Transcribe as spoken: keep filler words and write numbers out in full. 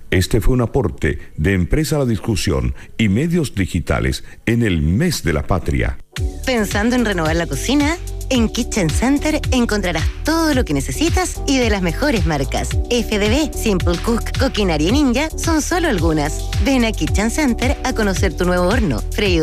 Este fue un aporte de Empresa La Discusión y Medios Digitales en el Mes de la Patria. ¿Pensando en renovar la cocina? En Kitchen Center encontrarás todo lo que necesitas y de las mejores marcas. F D B, Simple Cook, Coquinaria Ninja son solo algunas. Ven a Kitchen Center a conocer tu nuevo horno, freidora